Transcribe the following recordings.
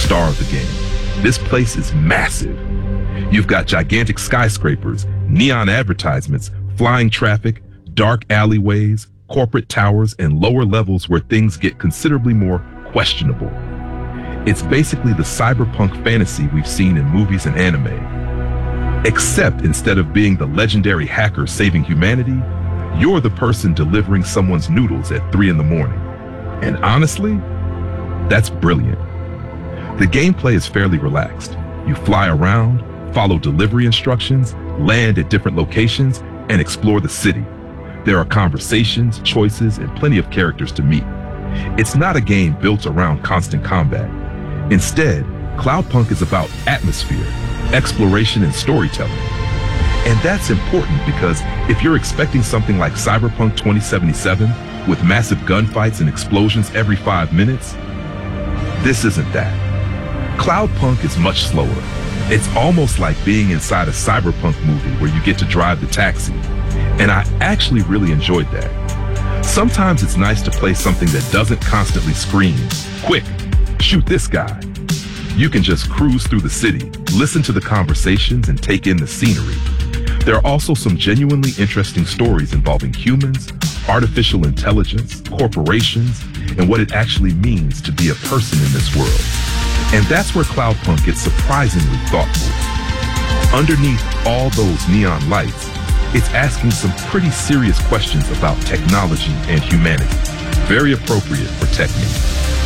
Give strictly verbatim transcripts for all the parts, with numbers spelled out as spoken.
star of the game. This place is massive. You've got gigantic skyscrapers, neon advertisements, flying traffic, dark alleyways, corporate towers, and lower levels where things get considerably more questionable. It's basically the cyberpunk fantasy we've seen in movies and anime. Except instead of being the legendary hacker saving humanity, you're the person delivering someone's noodles at three in the morning. And honestly, that's brilliant. The gameplay is fairly relaxed. You fly around, follow delivery instructions, land at different locations, and explore the city. There are conversations, choices, and plenty of characters to meet. It's not a game built around constant combat. Instead, Cloudpunk is about atmosphere, exploration, and storytelling. And that's important because if you're expecting something like Cyberpunk twenty seventy-seven with massive gunfights and explosions every five minutes, this isn't that. Cloudpunk is much slower. It's almost like being inside a cyberpunk movie where you get to drive the taxi. And I actually really enjoyed that. Sometimes it's nice to play something that doesn't constantly scream, "Quick, shoot this guy." You can just cruise through the city, listen to the conversations, and take in the scenery. There are also some genuinely interesting stories involving humans, artificial intelligence, corporations, and what it actually means to be a person in this world. And that's where Cloudpunk gets surprisingly thoughtful. Underneath all those neon lights, it's asking some pretty serious questions about technology and humanity. Very appropriate for TechMeme.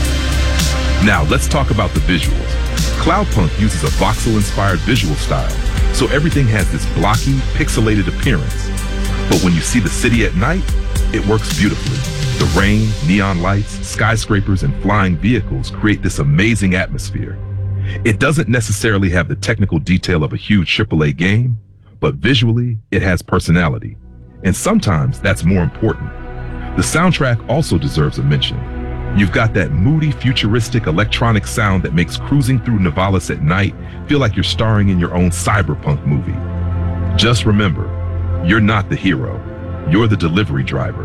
Now let's talk about the visuals. Cloudpunk uses a voxel-inspired visual style, so everything has this blocky, pixelated appearance. But when you see the city at night, it works beautifully. The rain, neon lights, skyscrapers, and flying vehicles create this amazing atmosphere. It doesn't necessarily have the technical detail of a huge triple A game, but visually, it has personality. And sometimes that's more important. The soundtrack also deserves a mention. You've got that moody, futuristic electronic sound that makes cruising through Nivalis at night feel like you're starring in your own cyberpunk movie. Just remember, you're not the hero. You're the delivery driver.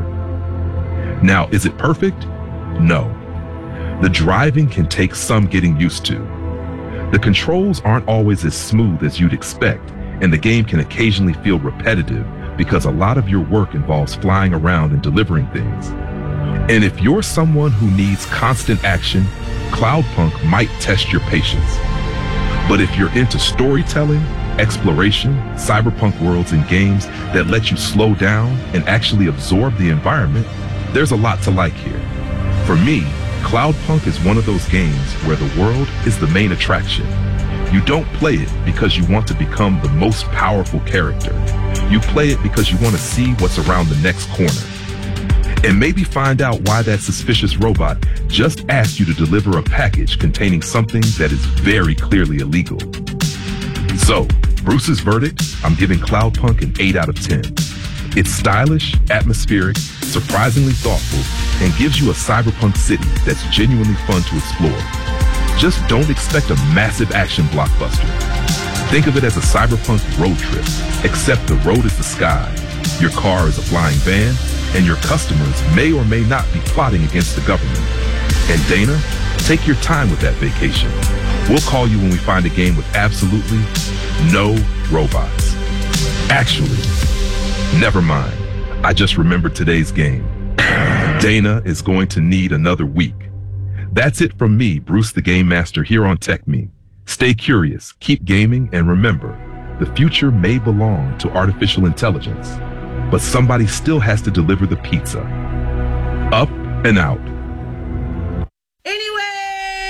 Now, is it perfect? No. The driving can take some getting used to. The controls aren't always as smooth as you'd expect, and the game can occasionally feel repetitive because a lot of your work involves flying around and delivering things. And if you're someone who needs constant action, Cloudpunk might test your patience. But if you're into storytelling, exploration, cyberpunk worlds, and games that let you slow down and actually absorb the environment, there's a lot to like here. For me, Cloudpunk is one of those games where the world is the main attraction. You don't play it because you want to become the most powerful character. You play it because you want to see what's around the next corner. And maybe find out why that suspicious robot just asked you to deliver a package containing something that is very clearly illegal. So, Bruce's verdict, I'm giving Cloudpunk an eight out of ten. It's stylish, atmospheric, surprisingly thoughtful, and gives you a cyberpunk city that's genuinely fun to explore. Just don't expect a massive action blockbuster. Think of it as a cyberpunk road trip, except the road is the sky, your car is a flying van, and your customers may or may not be plotting against the government. And Dana, take your time with that vacation. We'll call you when we find a game with absolutely no robots. Actually, never mind. I just remembered today's game. Dana is going to need another week. That's it from me, Bruce the Game Master, here on TechMeme. Stay curious, keep gaming, and remember, the future may belong to artificial intelligence, but somebody still has to deliver the pizza. Up and out.